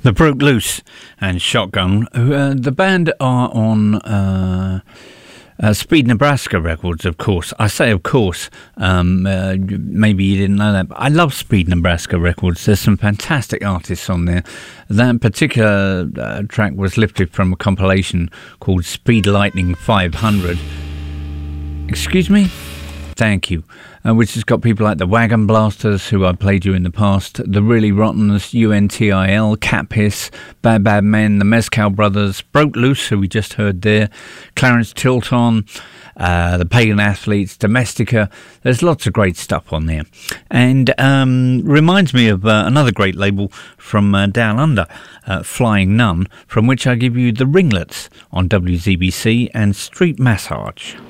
Broke Loose and Shotgun. The band are on Speed Nebraska Records, of course. I say of course, maybe you didn't know that, but I love Speed Nebraska Records. There's some fantastic artists on there. That particular track was lifted from a compilation called Speed Lightning 500. Excuse me? Thank you. Which has got people like the Wagon Blasters, who I played you in the past, the Really Rottens, UNTIL, Cat Piss, Bad Bad Men, the Mezcal Brothers, Broke Loose, who we just heard there, Clarence Tilton, the Pagan Athletes, Domestica. There's lots of great stuff on there. And reminds me of another great label from down under, Flying Nun, from which I give you the Ringlets on WZBC and Street Massage.